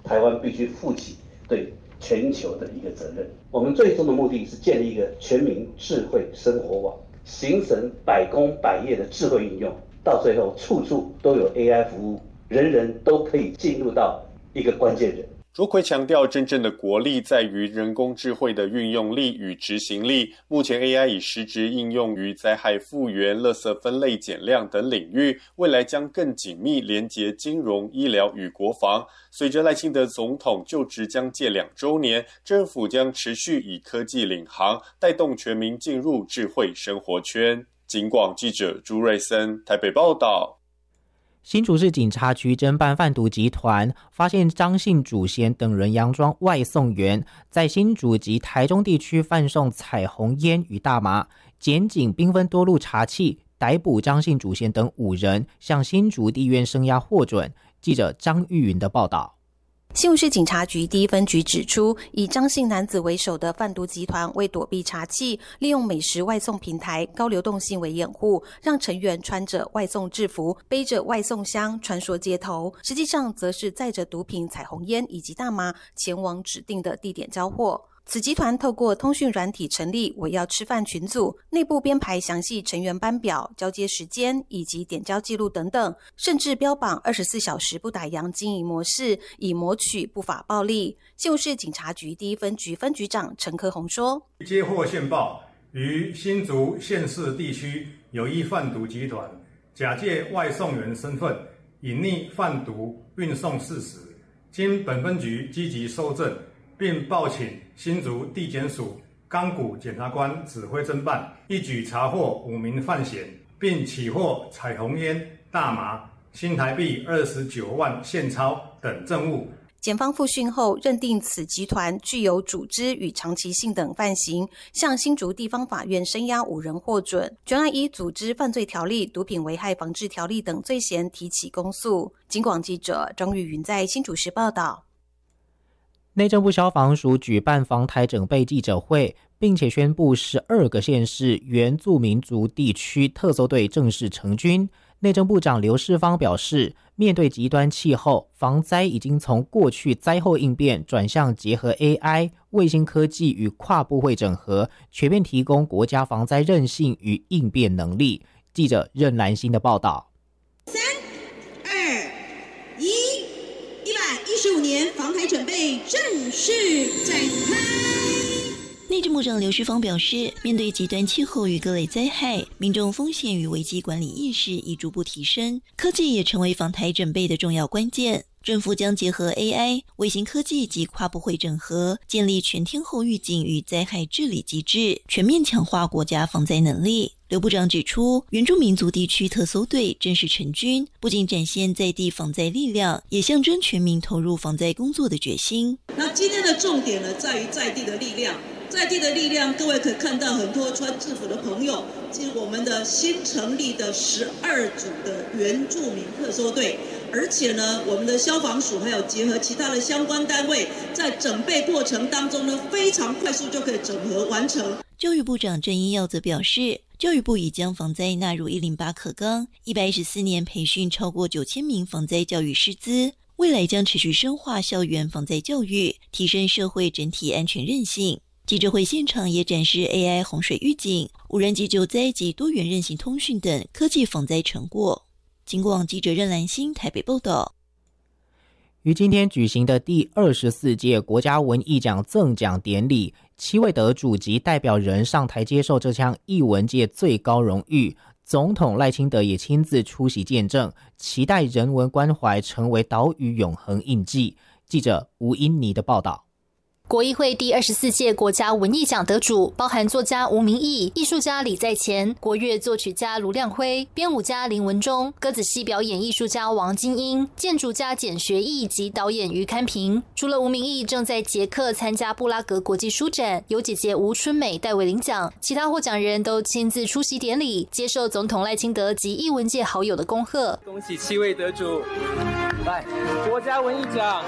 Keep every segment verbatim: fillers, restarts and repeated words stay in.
台湾必须负起对全球的一个责任。我们最终的目的是建立一个全民智慧生活网，形成百工百业的智慧应用，到最后处处都有 A I 服务，人人都可以进入到一个关键人。 卓奎强调，真正的国力在于人工智慧的运用力与执行力。目前 A I 已实质应用于灾害复原、垃圾分类减量等领域，未来将更紧密连结金融、医疗与国防。随着赖清德总统就职将届两周年，政府将持续以科技领航，带动全民进入智慧生活圈。警广记者朱瑞森台北报道。 新竹市警察局侦办贩毒集团，发现张姓主嫌等人佯装外送员，在新竹及台中地区贩送彩虹烟与大麻。检警兵分多路查缉，逮捕张姓主嫌等五人，向新竹地院声押获准。记者张玉云的报道。 新竹市警察局第一分局指出，以张姓男子为首的贩毒集团为躲避查缉，利用美食外送平台高流动性为掩护，让成员穿着外送制服，背着外送箱穿梭街头，实际上则是载着毒品、彩虹烟以及大麻前往指定的地点交货。此集团透过通讯软体成立我要吃饭群组，内部编排详细成员班表、交接时间以及点交记录等等，甚至标榜二十四小时不打烊经营模式，以谋取不法暴利。新竹市警察局第一分局分局长陈科宏说， 接获线报，于新竹县市地区有一贩毒集团假借外送员身份隐匿贩毒运送事实，经本分局积极搜证，并报请新竹地检署钢骨检察官指挥侦办，一举查获五名犯嫌，并起获彩虹烟、大麻、新台币二十九万现钞等证物。 检方复讯后认定此集团具有组织与长期性等犯行，向新竹地方法院声押五人获准，全案依组织犯罪条例、毒品危害防治条例等罪嫌提起公诉。警广记者张玉云在新竹市报道。 内政部消防署举办防台整备记者会，并且宣布十二个县市原住民族地区特搜队正式成军。内政部长刘世芳表示，面对极端气候，防灾已经从过去灾后应变转向结合 A I、卫星科技与跨部会整合，全面提供国家防灾韧性与应变能力。记者任兰心的报道。 三、二、一，一百一十五年防台准备正式展开。 内政部长刘世芳表示，面对极端气候与各类灾害，民众风险与危机管理意识已逐步提升，科技也成为防台准备的重要关键。政府将结合 A I、卫星科技及跨部会整合，建立全天候预警与灾害治理机制，全面强化国家防灾能力。刘部长指出，原住民族地区特搜队正式成军，不仅展现在地防灾力量，也象征全民投入防灾工作的决心。 那今天的重点呢，在于在地的力量。在地的力量，各位可以看到很多穿制服的朋友，即我们的新成立的十二组的原住民特搜队，而且呢，我们的消防署还有结合其他的相关单位，在整备过程当中呢，非常快速就可以整合完成。 教育部长郑英耀则表示，教育部已将防灾纳入一零八课纲，一百一十四年培训超过九千名防灾教育师资，未来将持续深化校园防灾教育，提升社会整体安全韧性。记者会现场也展示 A I 洪水预警、无人机救灾及多元韧性通讯等科技防灾成果。警广记者任兰心台北报道。 于今天举行的第二十四届国家文艺奖赠奖典礼，七位得主及代表人上台接受这项艺文界最高荣誉。总统赖清德也亲自出席见证，期待人文关怀成为岛屿永恒印记。记者吴英妮的报道。 国艺会第二十四届国家文艺奖得主包含作家吴明益、艺术家李在前、国乐作曲家卢亮辉、编舞家林文忠、歌子戏表演艺术家王金英、建筑家简学义及导演于堪平。除了吴明益正在捷克参加布拉格国际书展，由姐姐吴春美代为领奖，其他获奖人都亲自出席典礼，接受总统赖清德及艺文界好友的恭贺。 恭喜七位得主，来国家文艺奖。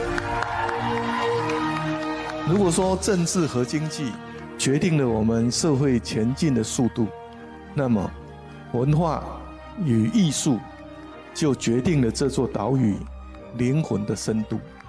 如果说政治和经济决定了我们社会前进的速度，那么文化与艺术就决定了这座岛屿灵魂的深度。